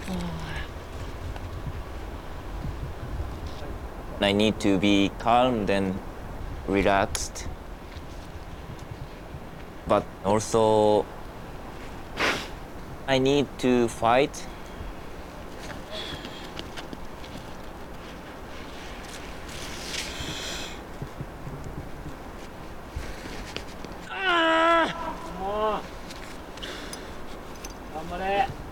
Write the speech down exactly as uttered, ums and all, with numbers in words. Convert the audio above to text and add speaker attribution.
Speaker 1: I need to be calm and relaxed. But also, I need to fight. Ah!
Speaker 2: もう頑張れ